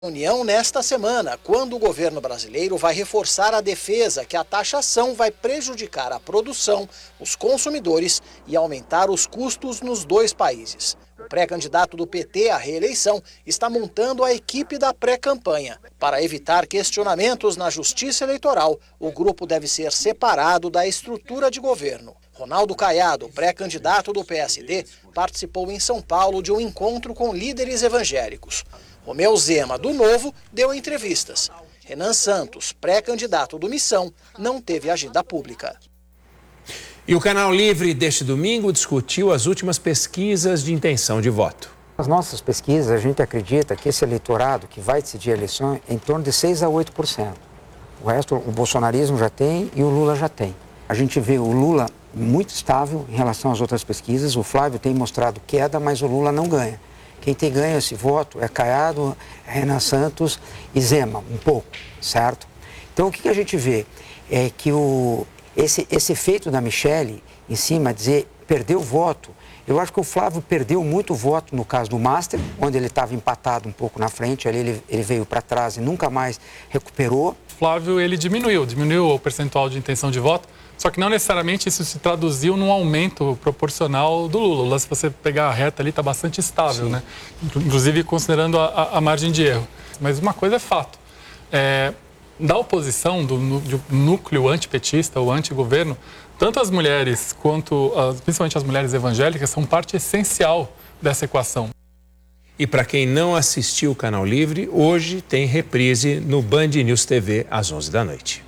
Reunião nesta semana, quando o governo brasileiro vai reforçar a defesa que a taxação vai prejudicar a produção, os consumidores e aumentar os custos nos dois países. O pré-candidato do PT à reeleição está montando a equipe da pré-campanha. Para evitar questionamentos na justiça eleitoral, o grupo deve ser separado da estrutura de governo. Ronaldo Caiado, pré-candidato do PSD, participou em São Paulo de um encontro com líderes evangélicos. Romeu Zema, do Novo, deu entrevistas. Renan Santos, pré-candidato do Missão, não teve agenda pública. E o Canal Livre deste domingo discutiu as últimas pesquisas de intenção de voto. Nas nossas pesquisas, a gente acredita que esse eleitorado que vai decidir a eleição é em torno de 6 a 8%. O resto, o bolsonarismo já tem e o Lula já tem. A gente vê o Lula muito estável em relação às outras pesquisas. O Flávio tem mostrado queda, mas o Lula não ganha. Quem tem ganho esse voto é Caiado, Renan Santos e Zema, um pouco, certo? Então, o que a gente vê é que esse efeito da Michele em cima, dizer, perdeu voto, eu acho que o Flávio perdeu muito voto no caso do Master, onde ele estava empatado um pouco na frente, ali ele veio para trás e nunca mais recuperou. O Flávio, ele diminuiu o percentual de intenção de voto, só que não necessariamente isso se traduziu num aumento proporcional do Lula. O Lula, se você pegar a reta ali, está bastante estável, né? Inclusive considerando a margem de erro. Mas uma coisa é fato. Da oposição, do núcleo antipetista, o antigoverno, tanto as mulheres quanto, principalmente as mulheres evangélicas, são parte essencial dessa equação. E para quem não assistiu o Canal Livre, hoje tem reprise no Band News TV às 11 da noite.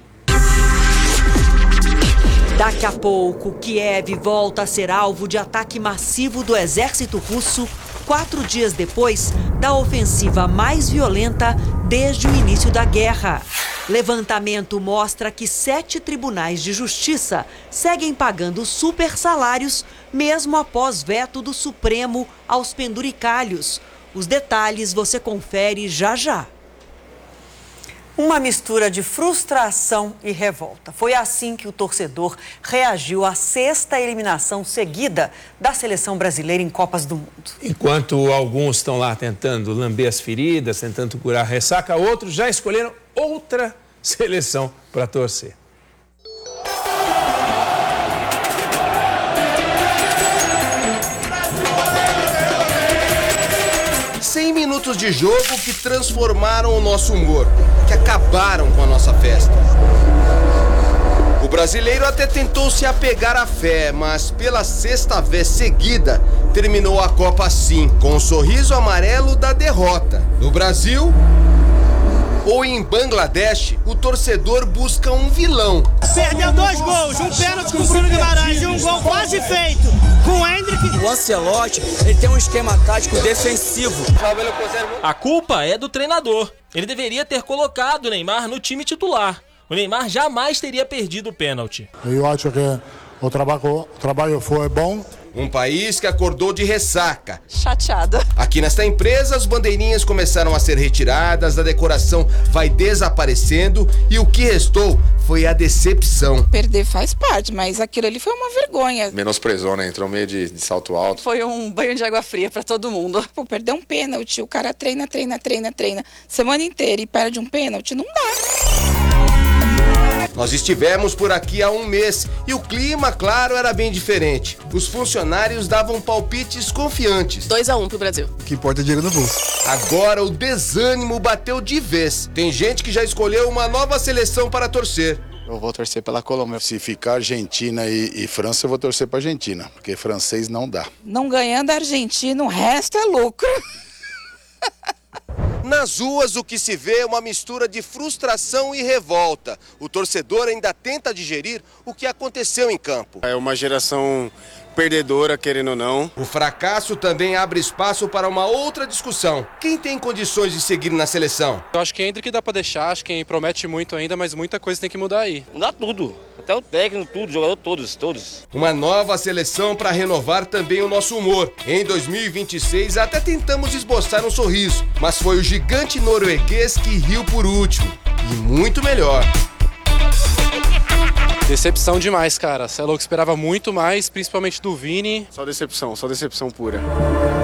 Daqui a pouco, Kiev volta a ser alvo de ataque massivo do exército russo 4 dias depois da ofensiva mais violenta desde o início da guerra. Levantamento mostra que 7 tribunais de justiça seguem pagando super salários mesmo após veto do Supremo aos penduricalhos. Os detalhes você confere já já. Uma mistura de frustração e revolta. Foi assim que o torcedor reagiu à 6ª eliminação seguida da seleção brasileira em Copas do Mundo. Enquanto alguns estão lá tentando lamber as feridas, tentando curar a ressaca, outros já escolheram outra seleção para torcer. 100 minutos de jogo que transformaram o nosso humor, que acabaram com a nossa festa. O brasileiro até tentou se apegar à fé, mas pela 6ª vez seguida, terminou a Copa assim, com o sorriso amarelo da derrota. No Brasil ou em Bangladesh, o torcedor busca um vilão. Perdeu 2 gols, um pênalti com o Bruno Guimarães e um gol quase feito com o Hendrick. O Ancelotti, ele tem um esquema tático defensivo. A culpa é do treinador. Ele deveria ter colocado o Neymar no time titular. O Neymar jamais teria perdido o pênalti. Eu acho que o trabalho foi bom. Um país que acordou de ressaca. Chateada. Aqui nesta empresa, as bandeirinhas começaram a ser retiradas, a decoração vai desaparecendo e o que restou foi a decepção. Perder faz parte, mas aquilo ali foi uma vergonha. Menosprezou, né? Entrou meio de salto alto. Foi um banho de água fria pra todo mundo. Pô, perder um pênalti, o cara treina semana inteira e perde um pênalti, não dá. Nós estivemos por aqui há 1 mês e o clima, claro, era bem diferente. Os funcionários davam palpites confiantes. 2-1 pro Brasil. O que importa é dinheiro no bolso. Agora o desânimo bateu de vez. Tem gente que já escolheu uma nova seleção para torcer. Eu vou torcer pela Colômbia. Se ficar Argentina e França, eu vou torcer pra Argentina, porque francês não dá. Não ganhando a Argentina, o resto é lucro. Nas ruas, o que se vê é uma mistura de frustração e revolta. O torcedor ainda tenta digerir o que aconteceu em campo. É uma geração perdedora, querendo ou não. O fracasso também abre espaço para uma outra discussão. Quem tem condições de seguir na seleção? Eu acho que Hendrick dá para deixar, acho que promete muito ainda, mas muita coisa tem que mudar aí. Mudar tudo. Até o técnico, tudo, jogador, todos. Uma nova seleção para renovar também o nosso humor. Em 2026 até tentamos esboçar um sorriso, mas foi o gigante norueguês que riu por último. E muito melhor. Decepção demais, cara. Você é louco, esperava muito mais, principalmente do Vini. Só decepção pura.